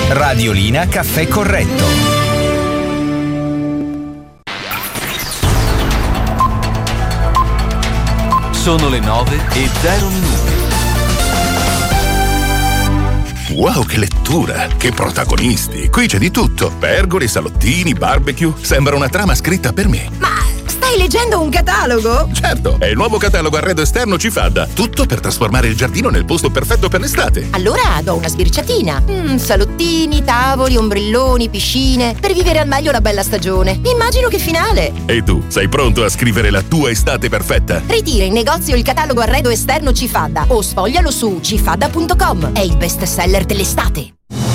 Radiolina Caffè Corretto. Sono le 9:00. Wow, che lettura! Che protagonisti! Qui c'è di tutto. Pergoli, salottini, barbecue. Sembra una trama scritta per me. Ma stai leggendo un catalogo? Certo, è il nuovo catalogo arredo esterno Cifadda. Tutto per trasformare il giardino nel posto perfetto per l'estate. Allora do una sbirciatina. Salottini, tavoli, ombrelloni, piscine. Per vivere al meglio la bella stagione. Immagino che finale. E tu, sei pronto a scrivere la tua estate perfetta? Ritira in negozio il catalogo arredo esterno Cifadda o sfoglialo su cifadda.com. È il best seller dell'estate.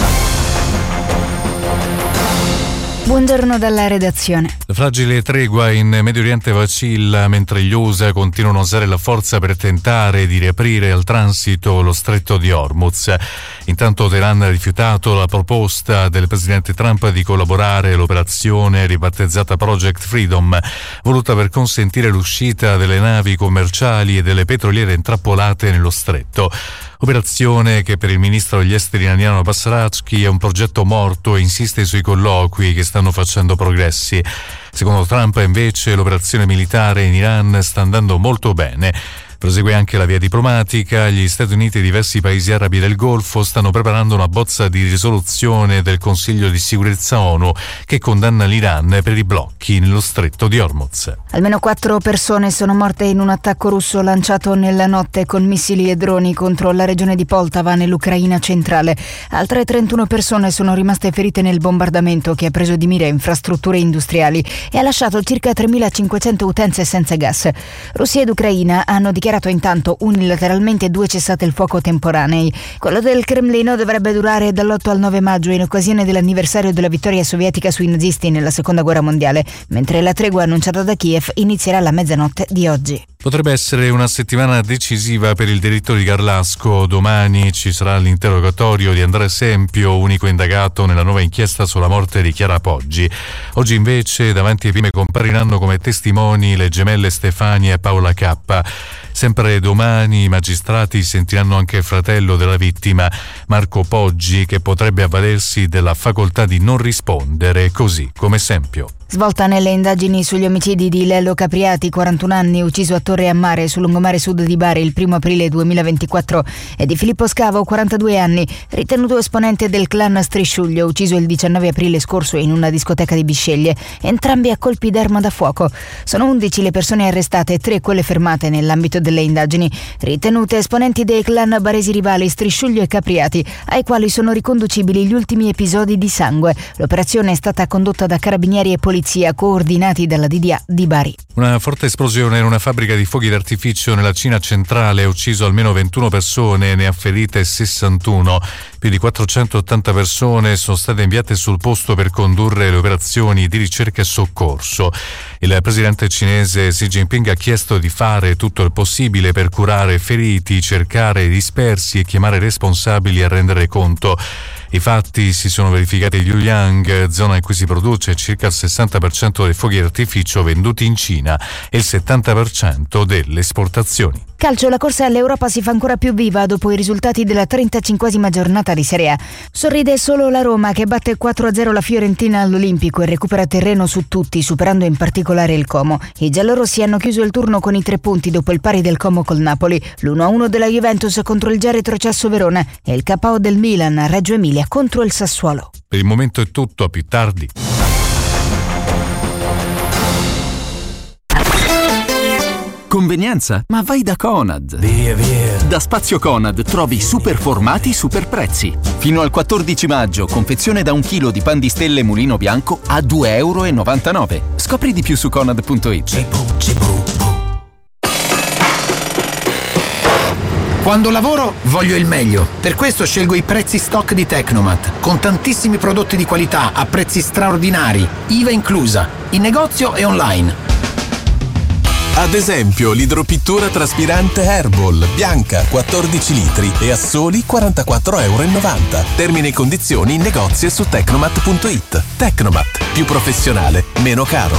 Buongiorno dalla redazione. La fragile tregua in Medio Oriente vacilla mentre gli USA continuano a usare la forza per tentare di riaprire al transito lo stretto di Hormuz. Intanto Teheran ha rifiutato la proposta del presidente Trump di collaborare all'operazione ribattezzata Project Freedom, voluta per consentire l'uscita delle navi commerciali e delle petroliere intrappolate nello stretto. Operazione che per il ministro degli esteri iraniano Abbas Araghchi è un progetto morto e insiste sui colloqui che stanno facendo progressi. Secondo Trump, invece, l'operazione militare in Iran sta andando molto bene. Prosegue anche la via diplomatica. Gli Stati Uniti e diversi paesi arabi del Golfo stanno preparando una bozza di risoluzione del Consiglio di sicurezza ONU che condanna l'Iran per i blocchi nello stretto di Hormuz. Almeno 4 persone sono morte in un attacco russo lanciato nella notte con missili e droni contro la regione di Poltava nell'Ucraina centrale. Altre 31 persone sono rimaste ferite nel bombardamento che ha preso di mira infrastrutture industriali e ha lasciato circa 3.500 utenze senza gas. Russia ed Ucraina hanno dichiarato intanto unilateralmente 2 cessate il fuoco temporanei. Quello del Cremlino dovrebbe durare dall'8 al 9 maggio in occasione dell'anniversario della vittoria sovietica sui nazisti nella Seconda Guerra Mondiale, mentre la tregua annunciata da Kiev inizierà alla mezzanotte di oggi. Potrebbe essere una settimana decisiva per il delitto di Garlasco. Domani ci sarà l'interrogatorio di Andrea Sempio, unico indagato nella nuova inchiesta sulla morte di Chiara Poggi. Oggi invece davanti ai primi compariranno come testimoni le gemelle Stefania e Paola K. Sempre domani i magistrati sentiranno anche il fratello della vittima, Marco Poggi, che potrebbe avvalersi della facoltà di non rispondere, così come Sempio. Svolta nelle indagini sugli omicidi di Lello Capriati, 41 anni, ucciso a Torre a Mare sul lungomare sud di Bari il 1 aprile 2024, e di Filippo Scavo, 42 anni, ritenuto esponente del clan Strisciuglio, ucciso il 19 aprile scorso in una discoteca di Bisceglie, entrambi a colpi d'arma da fuoco. Sono 11 le persone arrestate e 3 quelle fermate nell'ambito delle indagini, ritenute esponenti dei clan baresi rivali Strisciuglio e Capriati, ai quali sono riconducibili gli ultimi episodi di sangue. L'operazione è stata condotta da carabinieri e polizia coordinati dalla DDA di Bari. Una forte esplosione in una fabbrica di fuochi d'artificio nella Cina centrale ha ucciso almeno 21 persone e ne ha ferite 61. Più di 480 persone sono state inviate sul posto per condurre le operazioni di ricerca e soccorso. Il presidente cinese Xi Jinping ha chiesto di fare tutto il possibile per curare feriti, cercare i dispersi e chiamare responsabili a rendere conto. I fatti si sono verificati a Luoyang, zona in cui si produce circa il 60% dei fuochi d'artificio venduti in Cina e il 70% delle esportazioni. Calcio, la corsa all'Europa si fa ancora più viva dopo i risultati della 35esima giornata di Serie A. Sorride solo la Roma, che batte 4-0 la Fiorentina all'Olimpico e recupera terreno su tutti, superando in particolare il Como. I giallorossi hanno chiuso il turno con i 3 punti dopo il pari del Como col Napoli, l'1-1 della Juventus contro il già retrocesso Verona e il KO del Milan a Reggio Emilia contro il Sassuolo. Per il momento è tutto, a più tardi. Convenienza? Ma vai da Conad. Via. Da Spazio Conad trovi super formati, super prezzi. Fino al 14 maggio, confezione da 1 chilo di pan di stelle mulino bianco a €2,99. Scopri di più su conad.it. Quando lavoro voglio il meglio, per questo scelgo i prezzi stock di Tecnomat, con tantissimi prodotti di qualità a prezzi straordinari, IVA inclusa, in negozio e online. Ad esempio, l'idropittura traspirante Herbal, bianca, 14 litri e a soli €44,90. Termini e condizioni in negozio e su Tecnomat.it. Tecnomat, più professionale, meno caro.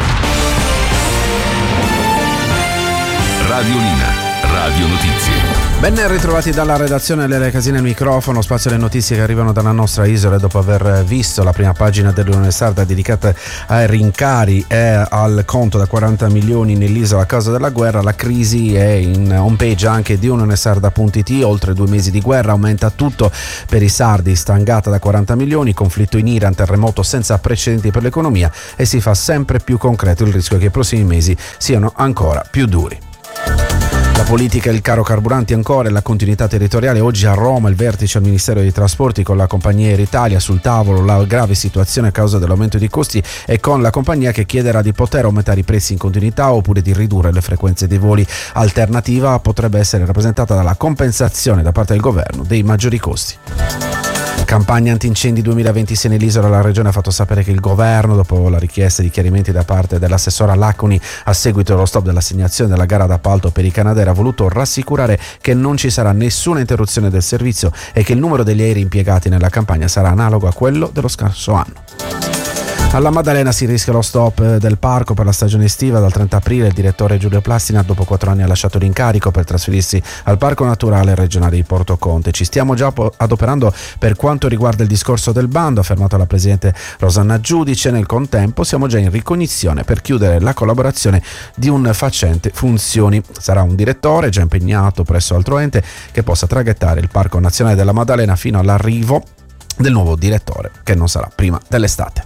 Radiolina, Radio Notizie. Ben ritrovati dalla redazione Lele Casini al microfono, spazio alle notizie che arrivano dalla nostra isola. Dopo aver visto la prima pagina dell'Unione Sarda dedicata ai rincari e al conto da 40 milioni nell'isola a causa della guerra, la crisi è in home page anche di unionesarda.it. Oltre 2 mesi di guerra, aumenta tutto per i sardi, stangata da 40 milioni, conflitto in Iran, terremoto senza precedenti per l'economia e si fa sempre più concreto il rischio che i prossimi mesi siano ancora più duri. La politica e il caro carburanti ancora e la continuità territoriale. Oggi a Roma il vertice al Ministero dei Trasporti con la compagnia Air Italia, sul tavolo la grave situazione a causa dell'aumento dei costi e con la compagnia che chiederà di poter aumentare i prezzi in continuità oppure di ridurre le frequenze dei voli. Alternativa potrebbe essere rappresentata dalla compensazione da parte del governo dei maggiori costi. Campagna antincendi 2026 nell'isola. La regione ha fatto sapere che il governo, dopo la richiesta di chiarimenti da parte dell'assessora Lacuni a seguito dello stop dell'assegnazione della gara d'appalto per i Canadair, ha voluto rassicurare che non ci sarà nessuna interruzione del servizio e che il numero degli aerei impiegati nella campagna sarà analogo a quello dello scorso anno. Alla Maddalena si rischia lo stop del parco per la stagione estiva. Dal 30 aprile il direttore Giulio Plastina dopo 4 anni ha lasciato l'incarico per trasferirsi al Parco Naturale Regionale di Porto Conte. Ci stiamo già adoperando per quanto riguarda il discorso del bando, ha affermato la presidente Rosanna Giudice. Nel contempo siamo già in ricognizione per chiudere la collaborazione di un facente funzioni. Sarà un direttore già impegnato presso altro ente che possa traghettare il Parco Nazionale della Maddalena fino all'arrivo del nuovo direttore, che non sarà prima dell'estate.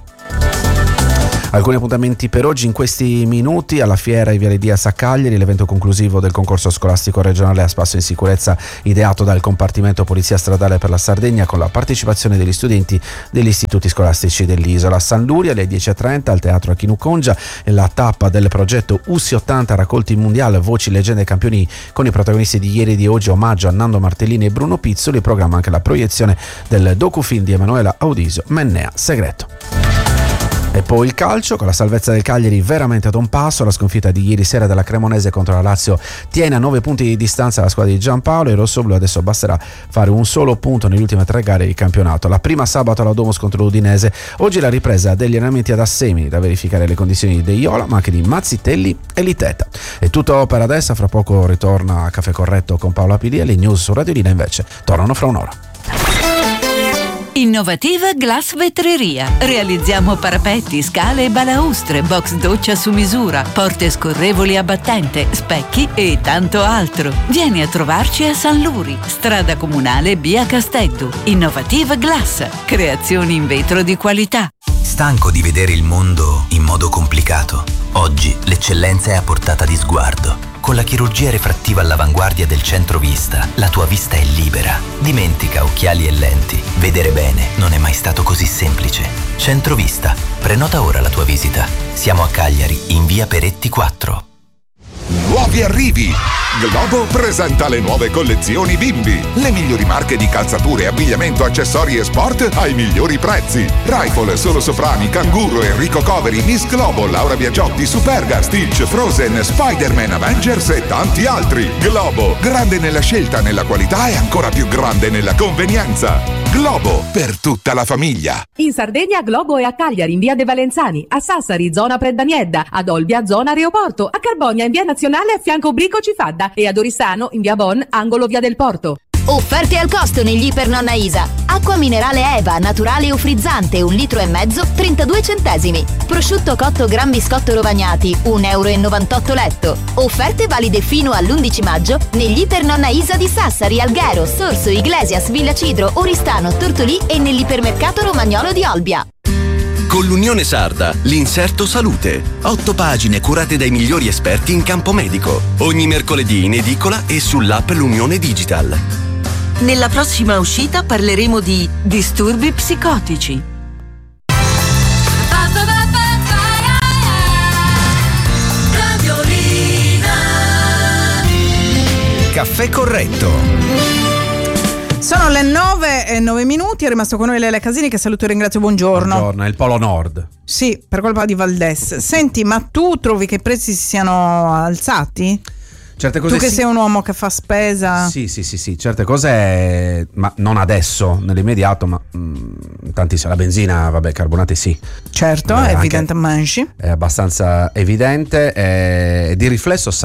Alcuni appuntamenti per oggi in questi minuti. Alla fiera i Viale Diaz a Cagliari, l'evento conclusivo del concorso scolastico regionale a spasso in sicurezza ideato dal compartimento Polizia Stradale per la Sardegna con la partecipazione degli studenti degli istituti scolastici dell'isola. A San Luria alle 10.30 al Teatro Achinu Congia la tappa del progetto USI80 Raccolti Mondiale Voci, Leggende e Campioni con i protagonisti di ieri e di oggi, omaggio a Nando Martellini e Bruno Pizzoli. Programma anche la proiezione del docufilm di Emanuela Audisio, Mennea Segreto. E poi il calcio, con la salvezza del Cagliari veramente ad un passo. La sconfitta di ieri sera della Cremonese contro la Lazio tiene a 9 punti di distanza la squadra di Giampaolo. I rossoblù adesso basterà fare un solo punto nelle ultime 3 gare di campionato. La prima sabato alla Domus contro l'Udinese. Oggi la ripresa degli allenamenti ad Assemi, da verificare le condizioni di Iola ma anche di Mazzitelli e Liteta. È tutto per adesso, fra poco ritorna a Caffè Corretto con Paola Pili e le news su Radio Lina invece tornano fra un'ora. Innovativa Glass Vetreria. Realizziamo parapetti, scale e balaustre, box doccia su misura, porte scorrevoli a battente, specchi e tanto altro. Vieni a trovarci a San Luri, strada comunale Via Castello. Innovativa Glass. Creazioni in vetro di qualità. Stanco di vedere il mondo in modo complicato? Oggi l'eccellenza è a portata di sguardo. Con la chirurgia refrattiva all'avanguardia del Centro Vista, la tua vista è libera. Dimentica occhiali e lenti. Vedere bene non è mai stato così semplice. Centro Vista. Prenota ora la tua visita. Siamo a Cagliari, in via Peretti 4. Nuovi arrivi! Globo presenta le nuove collezioni bimbi. Le migliori marche di calzature, abbigliamento, accessori e sport ai migliori prezzi. Rifle, Solo Soprani, Canguro, Enrico Coveri, Miss Globo, Laura Biagiotti, Superga, Stitch, Frozen, Spider-Man, Avengers e tanti altri. Globo, grande nella scelta, nella qualità e ancora più grande nella convenienza. Globo, per tutta la famiglia. In Sardegna Globo è a Cagliari in via De Valenzani, a Sassari zona Preddaniedda, ad Olbia zona Aeroporto, a Carbonia in via Nazionale a fianco Brico Cifadda e ad Oristano in via Bon, angolo via del Porto. Offerte al costo negli Iper Nonna Isa. Acqua minerale Eva, naturale o frizzante, 1,5 litri, 32 centesimi. Prosciutto cotto Gran Biscotto Rovagnati, 1,98 € letto. Offerte valide fino all'11 maggio negli Iper Nonna Isa di Sassari, Alghero, Sorso, Iglesias, Villa Cidro, Oristano, Tortolì e nell'ipermercato Romagnolo di Olbia. Con l'Unione Sarda, l'inserto salute. 8 pagine curate dai migliori esperti in campo medico. Ogni mercoledì in edicola e sull'app L'Unione Digital. Nella prossima uscita parleremo di disturbi psicotici. Caffè Corretto. Sono le 9:09, è rimasto con noi Lele Casini che saluto e ringrazio, buongiorno. Buongiorno, è il Polo Nord. Sì, per colpa di Valdes. Senti, ma tu trovi che i prezzi si siano alzati? Certe cose tu che sei un uomo che fa spesa. Sì, certe cose, ma non adesso, nell'immediato, ma tantissimo. La benzina, vabbè, carbonati sì. Certo, è evidente, mangi. È abbastanza evidente, di riflesso sarà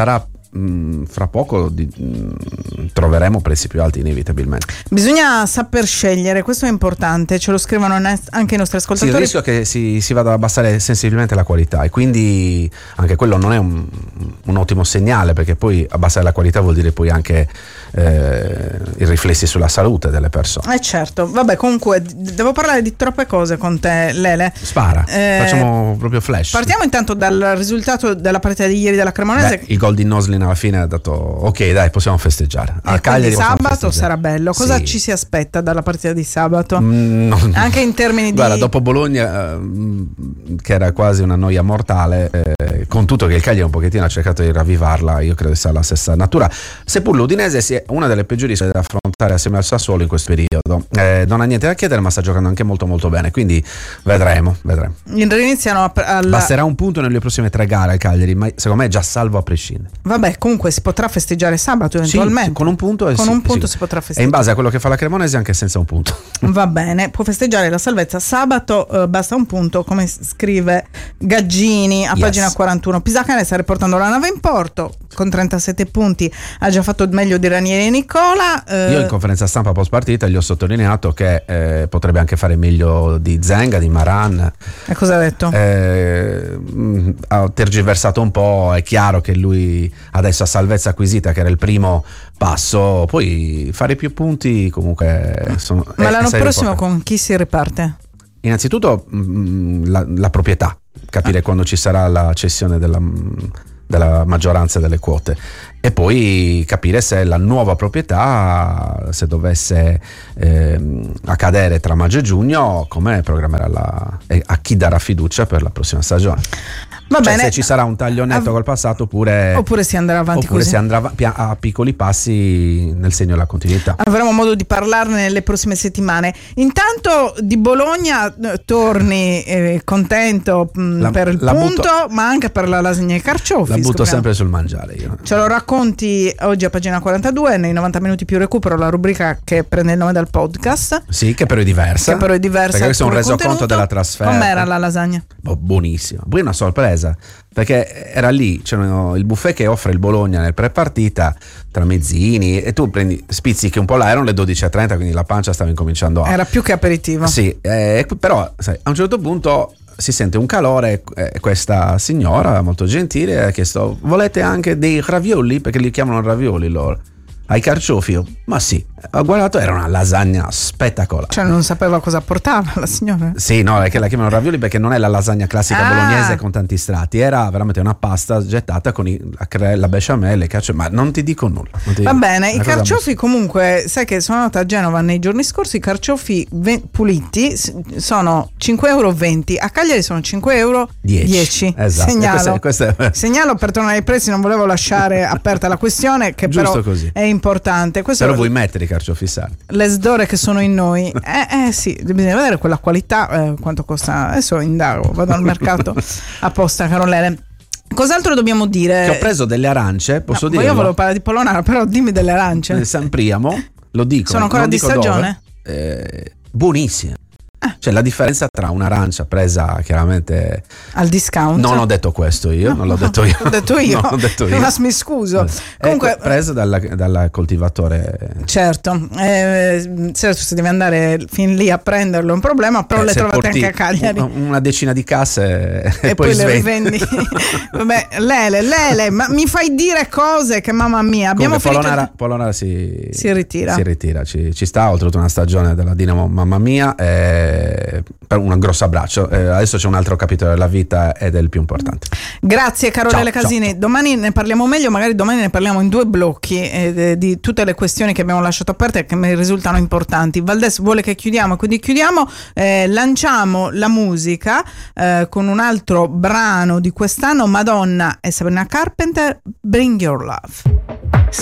fra poco troveremo prezzi più alti inevitabilmente. Bisogna saper scegliere, questo è importante, ce lo scrivono anche i nostri ascoltatori. Sì, il rischio è che si vada ad abbassare sensibilmente la qualità, e quindi anche quello non è un ottimo segnale, perché poi abbassare la qualità vuol dire poi anche i riflessi sulla salute delle persone. Certo, vabbè, comunque devo parlare di troppe cose con te, Lele. Spara, facciamo proprio flash. Partiamo intanto dal risultato della partita di ieri della Cremonese. Il gol di Noslin alla fine ha detto ok, dai, possiamo festeggiare. A Cagliari sabato sarà bello. Cosa ci si aspetta dalla partita di sabato? Anche in termini Guarda, dopo Bologna, che era quasi una noia mortale, con tutto che il Cagliari un pochettino ha cercato di ravvivarla, io credo sia la stessa natura, seppur l'Udinese sia una delle peggiori da affrontare assieme al Sassuolo in questo periodo. Non ha niente da chiedere, ma sta giocando anche molto molto bene, quindi vedremo. Iniziano basterà un punto nelle prossime 3 gare al Cagliari, ma secondo me è già salvo a prescindere. Vabbè, comunque si potrà festeggiare sabato eventualmente. Sì, con un punto si potrà festeggiare. E in base a quello che fa la Cremonese anche senza un punto. Va bene, può festeggiare la salvezza sabato, basta un punto, come scrive Gaggini a pagina 41. Pisacane sta riportando la nave in porto con 37 punti, ha già fatto meglio di Ranieri e Nicola. Io in conferenza stampa post partita gli ho sottolineato che potrebbe anche fare meglio di Zenga, di Maran. E cosa ha detto? Ha tergiversato un po', è chiaro che lui adesso ha salvezza acquisita, che era il primo passo, poi fare più punti comunque ma l'anno prossimo con chi si riparte? Innanzitutto la proprietà, capire quando ci sarà la cessione della maggioranza delle quote, e poi capire se la nuova proprietà, se dovesse accadere tra maggio e giugno, come programmerà a chi darà fiducia per la prossima stagione. Va bene. Se ci sarà un taglio netto col passato, oppure si andrà avanti oppure così. Si andrà a piccoli passi nel segno della continuità. Avremo modo di parlarne nelle prossime settimane. Intanto di Bologna torni contento per il punto, ma anche per la lasagna e carciofi. La butto sempre sul mangiare io. Ce lo racconti oggi a pagina 42, nei 90 minuti più recupero, la rubrica che prende il nome dal podcast. Sì, che però è diversa. Perché questo è un resoconto della trasferta. Com'era la lasagna? Buonissima. Poi una sorpresa, perché era lì, c'era il buffet che offre il Bologna nel pre-partita tra mezzini, e tu spizzichi un po' là, erano le 12:30, quindi la pancia stava incominciando era più che aperitivo. Sì, però sai, a un certo punto si sente un calore, questa signora molto gentile ha chiesto: volete anche dei ravioli? Perché li chiamano ravioli loro. Ai carciofi? Ma sì, ho guardato, era una lasagna spettacolare. Cioè non sapeva cosa portava la signora? Sì, no, è che la chiamano ravioli perché non è la lasagna classica bolognese con tanti strati, era veramente una pasta gettata con la besciamella, le carciofi, ma non ti dico nulla. Va bene, i carciofi comunque, sai che sono andata a Genova nei giorni scorsi, i carciofi puliti sono 5,20 euro, a Cagliari sono 5,10 euro. Esatto. Segnalo per tornare ai prezzi, non volevo lasciare aperta la questione, che giusto però così. È importante. Questo però vuoi mettere i carciofi sardi? Le sdore che sono in noi. Sì, bisogna vedere quella qualità, quanto costa. Adesso indago, vado al mercato apposta, caro Lele. Cos'altro dobbiamo dire? Che ho preso delle arance, posso dire? Io volevo parlare di Polonara, però dimmi delle arance. Nel San Priamo, lo dico. Sono ancora di stagione? Buonissime. Cioè la differenza tra un'arancia presa chiaramente al discount. Non ho detto questo io, non l'ho detto io. L'ho detto io. Non l'ho detto io. Ma mi scuso. Comunque presa dal coltivatore. Certo, se devi andare fin lì a prenderlo è un problema, però le trovate anche a Cagliari. Una decina di casse e poi le rivendi. Vabbè, Lele, ma mi fai dire cose che mamma mia, abbiamo finito. Polonara si ritira. Si ritira, ci sta oltre una stagione della Dinamo, mamma mia. Per un grosso abbraccio, adesso c'è un altro capitolo della vita ed è il più importante. Grazie caro Lele Casini, domani ne parliamo meglio, magari domani ne parliamo in 2 blocchi di tutte le questioni che abbiamo lasciato aperte e che mi risultano importanti. Valdes vuole che chiudiamo, quindi chiudiamo, lanciamo la musica con un altro brano di quest'anno, Madonna e Sabrina Carpenter, Bring Your Love.